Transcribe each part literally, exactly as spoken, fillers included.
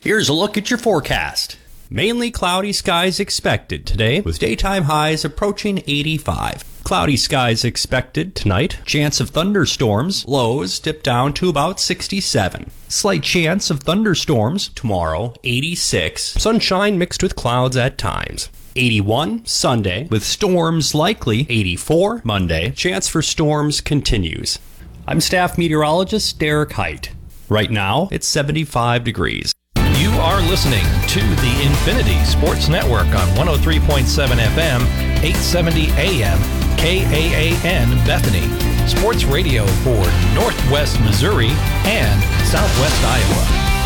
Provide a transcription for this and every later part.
Here's a look at your forecast. Mainly cloudy skies expected today, with daytime highs approaching eighty-five. Cloudy skies expected tonight. Chance of thunderstorms. Lows dip down to about sixty-seven. Slight chance of thunderstorms tomorrow, eighty-six. Sunshine mixed with clouds at times. eighty-one Sunday, with storms likely. eighty-four Monday. Chance for storms continues. I'm staff meteorologist Derek Height. Right now, it's seventy-five degrees. You are listening to the Infinity Sports Network on one oh three point seven F M, eight seventy A M, K A A N Bethany. Sports radio for Northwest Missouri and Southwest Iowa.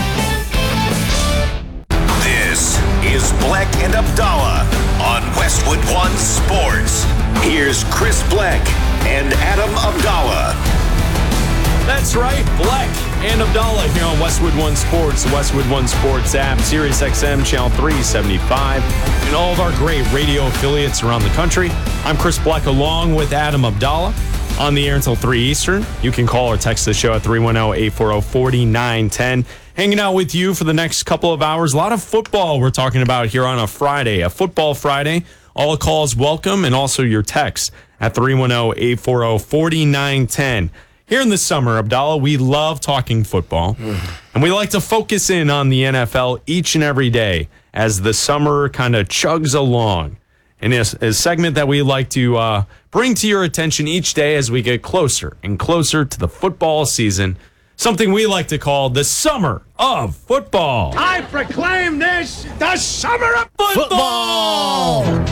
This is Bleck and Abdallah on Westwood One Sports. Here's Chris Bleck and Adam Abdallah. That's right, Bleck and Abdallah here on Westwood One Sports, the Westwood One Sports app, Sirius X M, Channel three seventy-five, and all of our great radio affiliates around the country. I'm Chris Bleck along with Adam Abdallah on the air until three Eastern. You can call or text the show at three one zero, eight four zero, four nine one zero. Hanging out with you for the next couple of hours. A lot of football we're talking about here on a Friday, a football Friday. All calls welcome, and also your text at three one zero, eight four zero, four nine one zero. Here in the summer, Abdallah, we love talking football, and we like to focus in on the N F L each and every day as the summer kind of chugs along. And it's a segment that we like to uh, bring to your attention each day as we get closer and closer to the football season, something we like to call the Summer of Football. I proclaim this the Summer of Football! What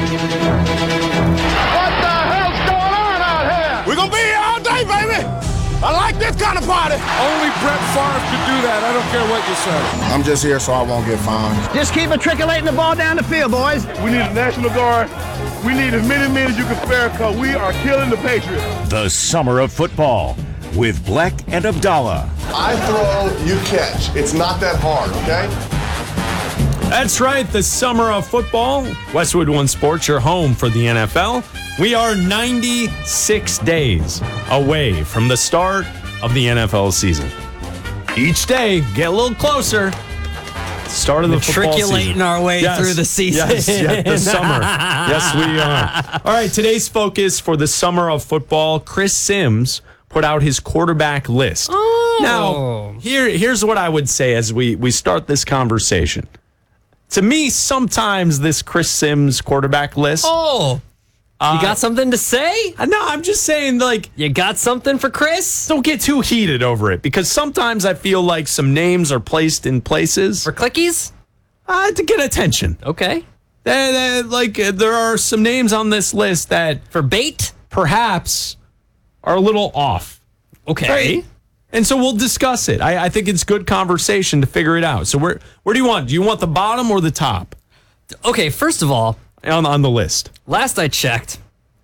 the hell's going on out here? We're going to be here all day, baby! I like this kind of party. Only Brett Favre could do that. I don't care what you say. I'm just here so I won't get fined. Just keep matriculating the ball down the field, boys. We need a National Guard. We need as many men as you can spare because we are killing the Patriots. The Summer of Football with Bleck and Abdallah. I throw, you catch. It's not that hard, okay? That's right, the Summer of Football. Westwood One Sports, your home for the N F L. We are ninety-six days away from the start of the N F L season. Each day, get a little closer. Start of the football season. Matriculating our way yes, through the season. Yes, yes, the summer. Yes, we are. All right, today's focus for the Summer of Football, Chris Sims put out his quarterback list. Oh. Now, here, here's what I would say as we, we start this conversation. To me, sometimes this Chris Sims quarterback list. Oh, uh, you got something to say? No, I'm just saying, like, You got something for Chris? don't get too heated over it because sometimes I feel like some names are placed in places For clickies? uh, to get attention. Okay. And, uh, like, uh, there are some names on this list that For bait? perhaps are a little off. Okay. Right? And so we'll discuss it. I, I think it's good conversation to figure it out. So where where do you want? Do you want the bottom or the top Okay, first of all, on, on the list? last I checked,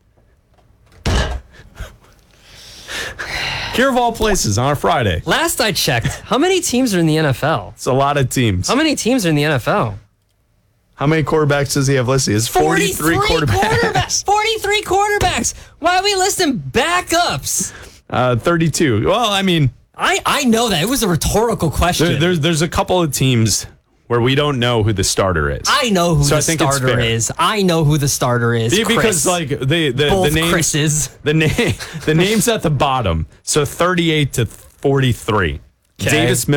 Here of all places on a Friday. last I checked, how many teams are in the N F L? It's a lot of teams. How many teams are in the N F L? How many quarterbacks does he have listed? It's forty-three, quarterbacks. quarterbacks. forty-three quarterbacks. Why are we listing backups? Uh, thirty-two. Well, I mean, I, I know that. It was a rhetorical question. there, there's there's a couple of teams where we don't know who the starter is. I know who So I the think it's starter fair. is. I know who the starter is. Yeah, because Chris. like the the, Both the names Chris's. the name the names at the bottom. So thirty-eight to forty-three. Okay. Davis